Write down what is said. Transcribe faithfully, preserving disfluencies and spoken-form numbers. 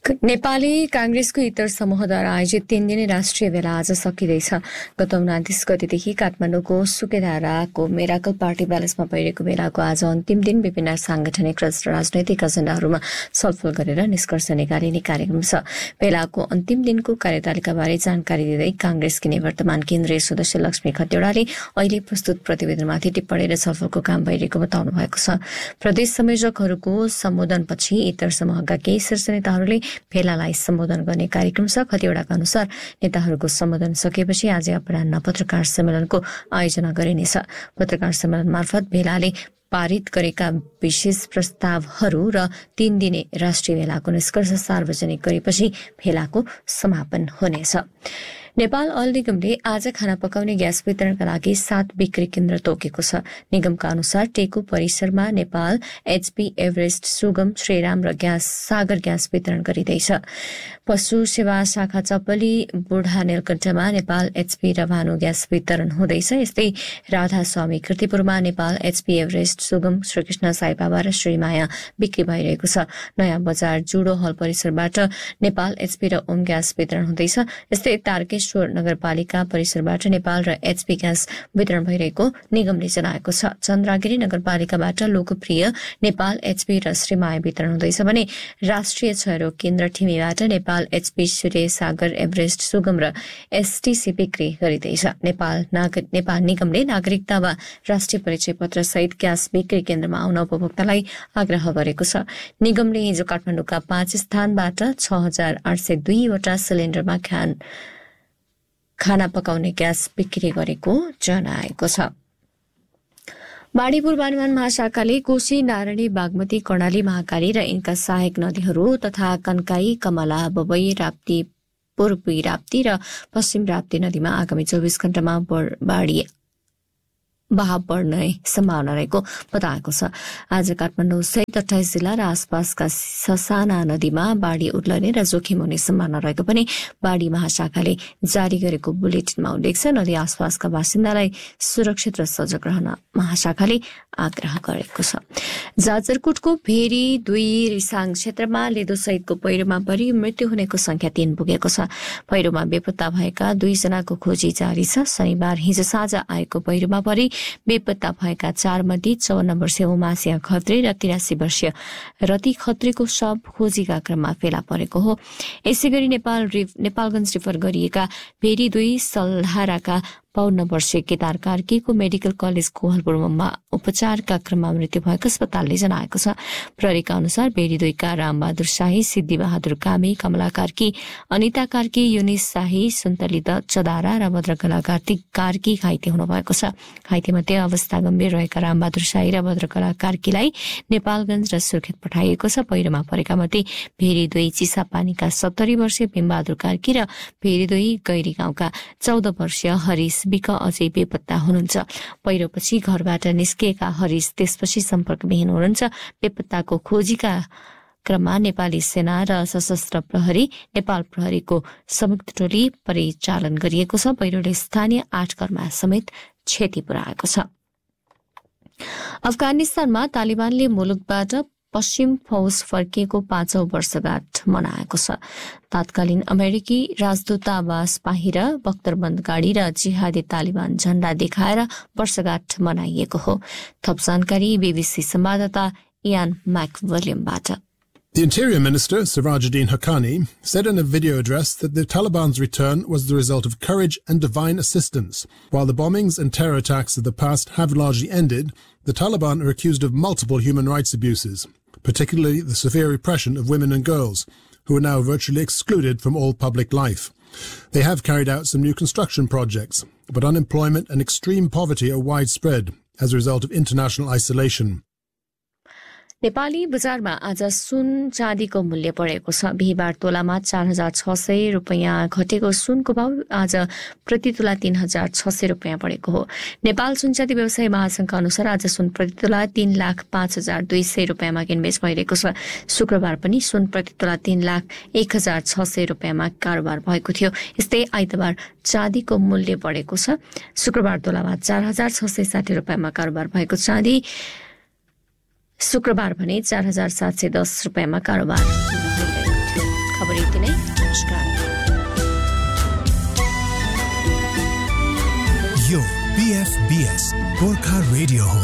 नेपाली कांग्रेसको इतर समूहद्वारा आयोजित तीन दिने राष्ट्रिय भेला आज सकिँदैछ। गत उनातिस गतेदेखि काठमाडौँको सुकेधाराको मेराकल पार्टी प्यालेसमा भइरहेको भेलाको आज अन्तिम दिन विभिन्न सांगठनिक र राजनैतिक एजेण्डाहरूमा छलफल गरेर निष्कर्ष निकालिने कार्यक्रम छ। भेलाको अन्तिम दिनको कार्यतालिकाबारे जानकारी दिँदै कांग्रेसकी निवर्तमान केन्द्रीय सदस्य लक्ष्मी खतिवड़ाले अहिले प्रस्तुत प्रतिवेदनमाथि टिप्पणी र छलफलको काम भइरहेको बताउनु भएको छ। प्रदेश संयोजकहरूको सम्बोधनपछि इतर समूहका केही शीर्ष नेताहरूले भेलालाई सम्बोधन गर्ने कार्यक्रम छ। खतिवड़ाका अनुसार नेताहरूको सम्बोधन सकिएपछि आज अपराह्न पत्रकार सम्मेलनको आयोजना गरिनेछ। पत्रकार सम्मेलन मार्फत भेलाले पारित गरेका विशेष प्रस्तावहरू र तीन दिने राष्ट्रिय भेलाको निष्कर्ष सार्वजनिक गरेपछि भेलाको समापन हुनेछ। नेपाल अयल निगमले आज खाना पकाउने ग्यास वितरणका लागि सात बिक्री केन्द्र तोकेको छ। निगमका अनुसार टेकु परिसरमा नेपाल एचपी एभरेस्ट सुगम श्रीराम र ग्यास सागर ग्यास वितरण गरिँदैछ। पशु सेवा शाखा चपली बुढा नेलकण्ठमा नेपाल एचपी र भानु ग्यास वितरण हुँदैछ। यस्तै राधा स्वामी कृतिपुरमा नेपाल एचपी एभरेस्ट सुगम श्रीकृष्ण साईबाबा र श्रीमाया बिक्री भइरहेको छ। नयाँ बजार जुडो हल परिसरबाट नेपाल एचपी र ओम ग्यास वितरण हुँदैछ। यस्तै तारकेश्वर नगरपालिका परिसरबाट नेपाल र एचपी ग्यास वितरण भइरहेको निगमले जनाएको छ। चन्द्रागिरी नगरपालिकाबाट लोकप्रिय नेपाल एचपी र श्रीमाया वितरण हुँदैछ भने राष्ट्रिय क्षयरोग केन्द्र ठिमीबाट नेपाल एचपी सूर्य सागर एभरेस्ट सुगम र एसटीसी बिक्री गरिँदैछ। नेपाल नेपाल निगमले नागरिकता वा राष्ट्रिय परिचय पत्र सहित ग्यास बिक्री केन्द्रमा आउन उपभोक्तालाई आग्रह गरेको छ। निगमले हिजो काठमाडौँका पाँच स्थानबाट छ हजार आठ सय दुईवटा सिलिण्डरमा खान खाना पकाउने ग्यास बिक्री गरेको जनाएको छ। बाढी पूर्वानुमान महाशाखाले कोशी नारायणी बागमती कर्णाली महाकाली र यिनका सहायक नदीहरू तथा कन्काई कमला बबई राप्ती पूर्वी राप्ती र पश्चिम राप्ती नदीमा आगामी चौबिस घण्टामा बाढी बहाव बढ्ने सम्भावना रहेको बताएको छ। आज काठमाडौँ सहित अठाइस जिल्ला र आसपासका ससाना नदीमा बाढी उर्लने र जोखिम हुने सम्भावना रहेको पनि बाढी महाशाखाले जारी गरेको बुलेटिनमा उल्लेख छ। नदी आसपासका बासिन्दालाई सुरक्षित र सजग रहन महाशाखाले आग्रह गरेको छ। जाजरकोटको भेरी दुई रिसाङ क्षेत्रमा लेदो सहितको पहिरोमा परि मृत्यु हुनेको संख्या तीन पुगेको छ। पहिरोमा बेपत्ता भएका दुईजनाको खोजी जारी छ। शनिबार हिजो साँझ आएको पहिरोमा परि बेपत्ता भएका चार मध्ये चौवन्न वर्षीय उमासिया खत्री र तिरासी वर्षीय रति खत्रीको शव खोजीका क्रममा फेला परेको हो। यसै गरी नेपाल नेपालगञ्ज रिफर गरिएका भेरी दुई सल्हाराका बाउन्न वर्षीय केदार कार्कीको मेडिकल कलेज कोहलपुरमा उपचारका क्रममा मृत्यु भएको अस्पतालले जनाएको छ। प्रहरीका अनुसार भेरी दुईका रामबहादुर शाही, सिद्धिबहादुर कामी, कमला कार्की, अनिता कार्की, युनिस शाही, सुन्तली चदारा र भद्रकला कार्तिक कार्की घाइते हुनुभएको छ। घाइतेमध्ये अवस्था गम्भीर रहेका रामबहादुर शाही र भद्रकला कार्कीलाई नेपालगञ्ज र सुर्खेत पठाइएको छ। पहिरोमा परेका मध्ये भेरी दुई चिसापानीका सत्तरी वर्षीय भीमबहादुर कार्की र भेरी दुई गैरी गाउँका चौध वर्षीय हरिश बिक अझै बेपत्ता हुनुहुन्छ। पहिरोपछि घरबाट निस्किएका हरिश त्यसपछि सम्पर्कविहीन हुनुहुन्छ। बेपत्ताको खोजीका क्रममा नेपाली सेना र सशस्त्र प्रहरी नेपाल प्रहरीको संयुक्त टोली परिचालन गरिएको छ। पहिरोले स्थानीय आठ घरमा समेत क्षति पुर्याएको छ। अफगानिस्तानमा तालिबानले मुलुकबाट पश्चिम फौज फर्किएको पाँचौं वर्षगाँठ मनाएको छ। तात्कालीन अमेरिकी राजदूतावास बाहिर बख्तरबन्द गाडी र जिहादी तालिबान झण्डा देखाएर वर्षगाँठ मनाइएको हो। थप जानकारी बीबीसी संवाददाता Ian मैकविलियमबाट। The Interior Minister, Sirajuddin Haqqani, said in a video address that the Taliban's return was the result of courage and divine assistance. While the bombings and terror attacks of the past have largely ended, the Taliban are accused of multiple human rights abuses, particularly the severe repression of women and girls, who are now virtually excluded from all public life. They have carried out some new construction projects, but unemployment and extreme poverty are widespread as a result of international isolation. Nepali बजारमा आज सुन चाँदीको मूल्य बढेको छ। बिहीबार तोलामा चार हजार छ सय रुपियाँ घटेको सुनको भाव आज प्रति तोला तीन हजार छ सय रुपियाँ बढेको हो। नेपाल सुनचाँदी व्यवसाय महासंघका अनुसार आज सुन प्रति तोला तीन लाख पाँच हजार दुई सय रुपियाँमा किनबेच भइरहेको छ। शुक्रबार पनि सुन प्रति तोला तीन लाख एक हजार छ सय रुपियाँमा कारोबार भएको थियो। यस्तै आइतबार चाँदीको मूल्य बढेको छ। शुक्रबार तोलामा चार हजार छ सय साठी रुपियाँमा कारोबार भएको चाँदी शुक्रबार भने चार हजार सात सय दस रुपियाँमा कारोबार भइरहेको थियो। यो B F B S Gorkha radio हो।